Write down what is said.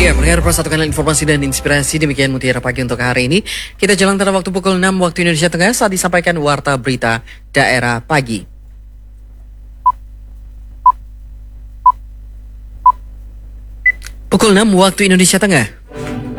Ya, pendengar persatukan informasi dan inspirasi, demikian Mutiara Pagi untuk hari ini. Kita jalan pada waktu pukul 6 waktu Indonesia Tengah saat disampaikan Warta Berita Daerah Pagi. Pukul 6 waktu Indonesia Tengah.